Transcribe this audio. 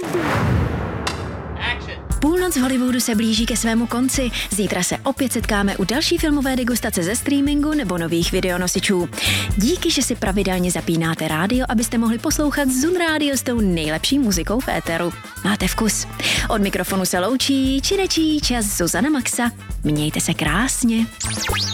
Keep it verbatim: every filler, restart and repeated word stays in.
Půlnoc v Hollywoodu se blíží ke svému konci. Zítra se opět setkáme u další filmové degustace ze streamingu nebo nových videonosičů. Díky, že si pravidelně zapínáte rádio, abyste mohli poslouchat Zun Radio s tou nejlepší muzikou v éteru. Máte vkus. Od mikrofonu se loučí čirečí čas Zuzana Maxa. Mějte se krásně.